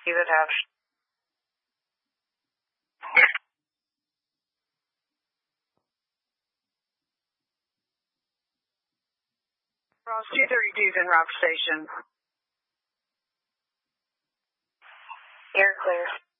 You would have. Ross 232 is in Rock Station. Air clear.